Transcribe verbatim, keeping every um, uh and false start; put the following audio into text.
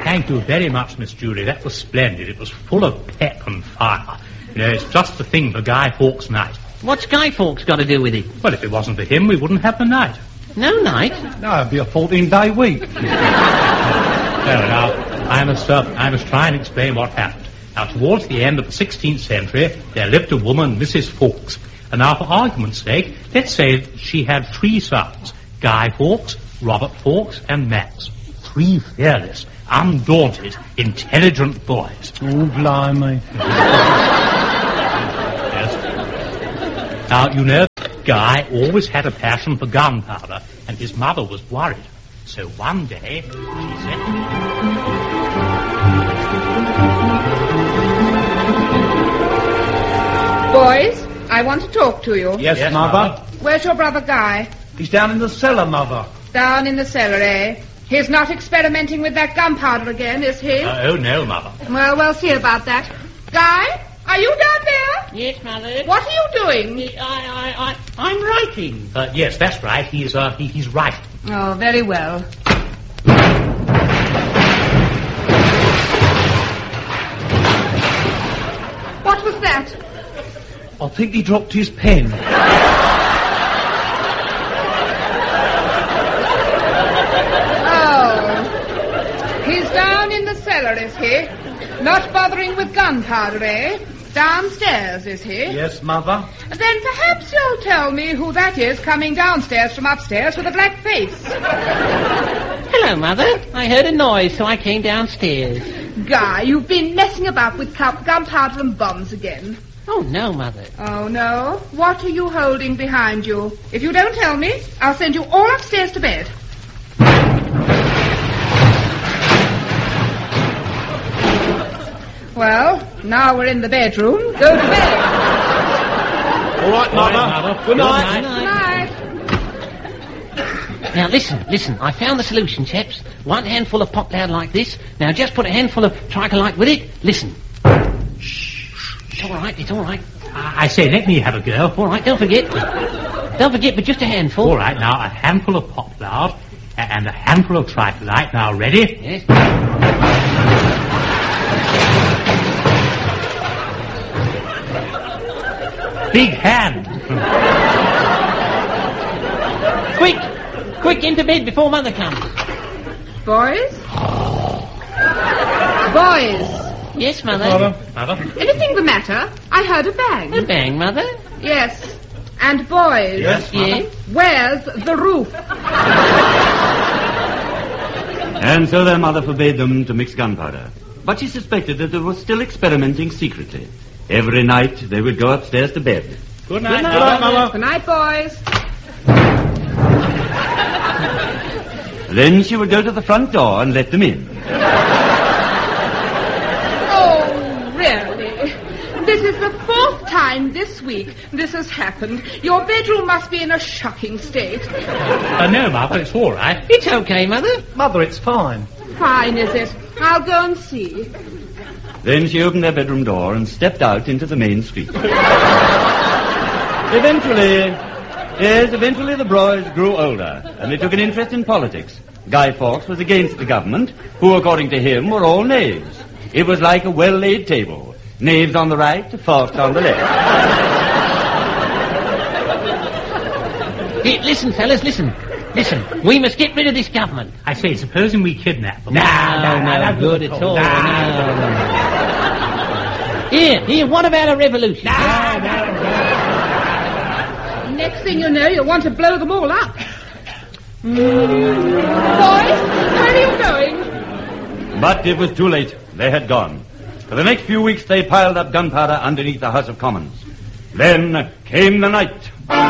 thank you very much, Miss Julie. That was splendid. It was full of pep and fire. You know, it's just the thing for Guy Fawkes' night. What's Guy Fawkes got to do with it? Well, if it wasn't for him, we wouldn't have the night. No night? No, it'd be a fourteen-day week. Well, now, I must, uh, I must try and explain what happened. Now, towards the end of the sixteenth century, there lived a woman, Missus Fawkes. And now, for argument's sake, let's say she had three sons, Guy Fawkes, Robert Fawkes, and Max. Three fearless, undaunted, intelligent boys. Oh, blimey. Yes. Now, you know, Guy always had a passion for gunpowder, and his mother was worried. So one day, she said... Boys, I want to talk to you. Yes, Yes, Mother. Mother. Where's your brother Guy? He's down in the cellar, Mother. Down in the cellar, eh? He's not experimenting with that gunpowder again, is he? Uh, oh, no, Mother. Well, we'll see about that. Guy, are you down there? Yes, Mother. What are you doing? I, I, I, I'm writing. Uh, yes, that's right. He's, uh, he, he's right. Oh, very well. What was that? I think he dropped his pen. Oh. He's down in the cellar, is he? Not bothering with gunpowder, eh? Downstairs, is he? Yes, Mother. Then perhaps you'll tell me who that is coming downstairs from upstairs with a black face. Hello, Mother. I heard a noise, so I came downstairs. Guy, you've been messing about with cu- gunpowder and bombs again. Oh, no, Mother. Oh, no? What are you holding behind you? If you don't tell me, I'll send you all upstairs to bed. Well, now we're in the bedroom. Go to bed. All right, Mother. Mother. Good night. Good Good night. night. Now, listen, listen. I found the solution, chaps. One handful of pop loud like this. Now, just put a handful of tricolite with it. Listen. Shh. It's all right, it's all right. I, I say, let me have a go. All right, don't forget. Don't forget, but just a handful. All right, now, a handful of pop loud and a handful of tricolite. Now, ready? Yes. Big hand. Quick! Quick, into bed before Mother comes. Boys? Boys, Yes, Mother. Mother. Mother? anything the matter? I heard a bang. A bang, Mother. Yes. And boys, Yes, Mother. Yes. where's the roof? And so their mother forbade them to mix gunpowder. But she suspected that they were still experimenting secretly. Every night they would go upstairs to bed. Good night, Good night, Mother. Good night, boys. Then she would go to the front door and let them in. Oh, really? This is the fourth time this week this has happened. Your bedroom must be in a shocking state. Uh, no, Mother, it's all right. It's okay, Mother. Mother, it's fine. Fine, is it? I'll go and see. Then she opened their bedroom door and stepped out into the main street. Eventually, yes, eventually the boys grew older, and they took an interest in politics. Guy Fawkes was against the government, who, according to him, were all knaves. It was like a well-laid table. Knaves on the right, Fawkes on the left. Hey, listen, fellas, listen. Listen, we must get rid of this government. I say, supposing we kidnap them. No, no, no, good at all. No, no. Here, here, what about a revolution? Next thing you know, you'll want to blow them all up. Boys, where are you going? But it was too late. They had gone. For the next few weeks, they piled up gunpowder underneath the House of Commons. Then came the night.